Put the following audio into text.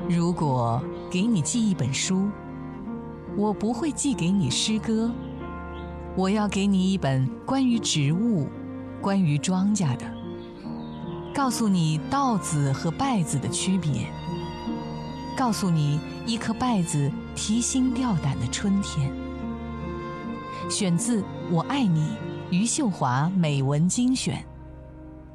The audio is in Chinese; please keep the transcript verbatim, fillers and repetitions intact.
如果给你寄一本书，我不会寄给你诗歌，我要给你一本关于植物、关于庄稼的，告诉你稻子和稗子的区别，告诉你一颗稗子提心吊胆的春天。选自《我爱你》余秀华美文精选。